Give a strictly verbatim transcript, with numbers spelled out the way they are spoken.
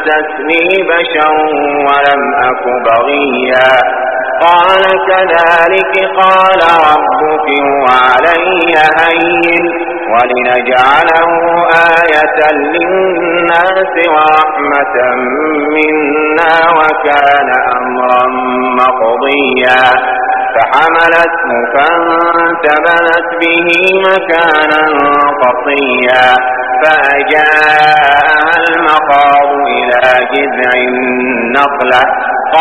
مسسني بشر ولم أك بغيا قال كذلك قال ربك هو علي هين ولنجعله آية للناس ورحمة منا وكان أمرا مقضيا فحملته فانتبذت به مكانا قصيا فأجاءها المخاض إلى جذع النخلة